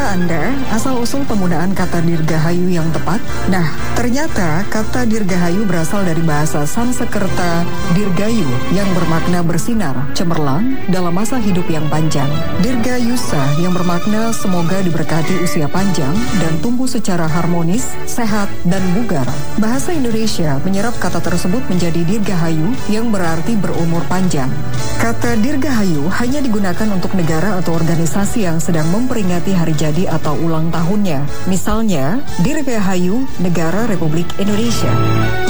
Tahukah Anda asal-usul penggunaan kata dirgahayu yang tepat? Nah, ternyata kata dirgahayu berasal dari bahasa Sanskerta dirgayu yang bermakna bersinar, cemerlang dalam masa hidup yang panjang. Dirgayusa yang bermakna semoga diberkati usia panjang dan tumbuh secara harmonis, sehat, dan bugar. Bahasa Indonesia menyerap kata tersebut menjadi dirgahayu yang berarti berumur panjang. Kata dirgahayu hanya digunakan untuk negara atau organisasi yang sedang memperingati hari jadi atau ulang tahunnya. Misalnya, Dirgahayu Negara Republik Indonesia.